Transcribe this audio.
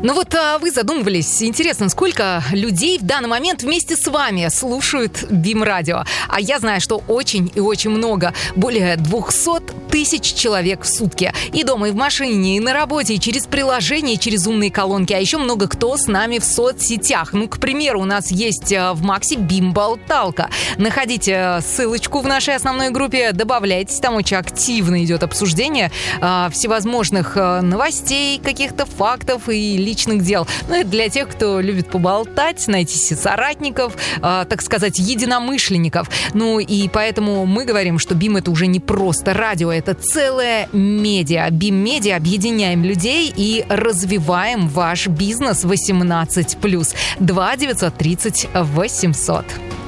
Ну вот, а вы задумывались, интересно, сколько людей в данный момент вместе с вами слушают БИМ-радио? А я знаю, что очень и очень много, более 200 тысяч человек в сутки. И дома, и в машине, и на работе, и через приложение, и через умные колонки. А еще много кто с нами в соцсетях. Ну, к примеру, у нас есть в Максе БИМ-болталка. Находите ссылочку в нашей основной группе, добавляйтесь, там очень активно идет обсуждение всевозможных новостей, каких-то фактов и личных дел. Ну, это для тех, кто любит поболтать, найти соратников, так сказать, единомышленников. Ну, и поэтому мы говорим, что БИМ — это уже не просто радио, это целое медиа. БИМ-медиа, объединяем людей и развиваем ваш бизнес 18+. 2 930 800.